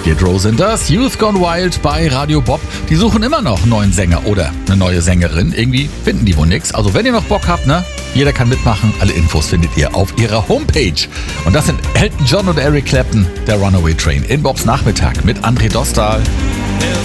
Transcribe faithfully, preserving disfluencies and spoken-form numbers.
Skid Row sind das. Youth Gone Wild bei Radio Bob. Die suchen immer noch einen neuen Sänger oder eine neue Sängerin. Irgendwie finden die wohl nix. Also wenn ihr noch Bock habt, ne? Jeder kann mitmachen. Alle Infos findet ihr auf ihrer Homepage. Und das sind Elton John und Eric Clapton, der Runaway Train in Bobs Nachmittag mit André Dostal.